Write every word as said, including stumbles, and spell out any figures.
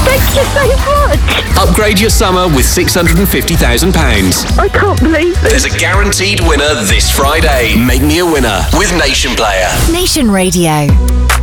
Thank you so much. Upgrade your summer with six hundred fifty thousand pounds. I can't believe it. There's a guaranteed winner this Friday. Make me a winner with Nation Player. Nation Radio.